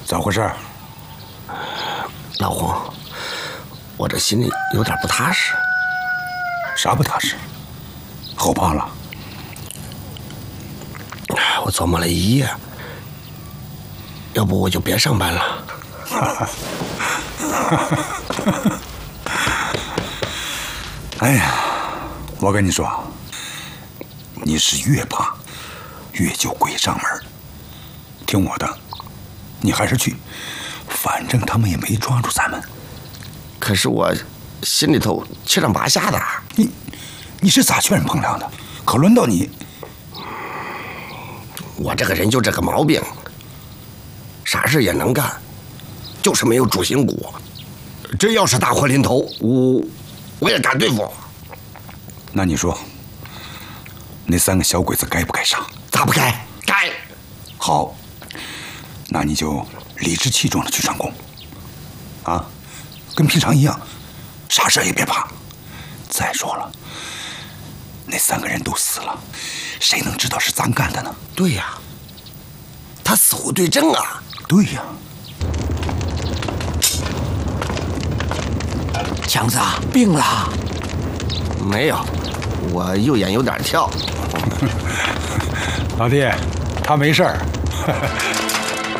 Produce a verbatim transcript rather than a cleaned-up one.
咋回事？ 老洪，我这心里有点不踏实。 啥不踏实？后怕了？ 我琢磨了一夜，要不我就别上班了。 哎呀，我跟你说，你是越怕，越就鬼上门。听我的，你还是去，反正他们也没抓住咱们。 可是我心里头七上八下的。 你，你是咋劝人碰凉的？可轮到你。 我这个人就这个毛病，啥事也能干，就是没有主心骨。真要是大祸临头，我我也敢对付。 那你说，那三个小鬼子该不该杀？ 咋不该？该。 好，那你就理直气壮的去上供，啊，跟平常一样，啥事也别怕。再说了，那三个人都死了，谁能知道是咱干的呢？ 对呀，他死无对证啊。 对呀。 强子病了？ 没有，我右眼有点跳。 老弟，他没事儿。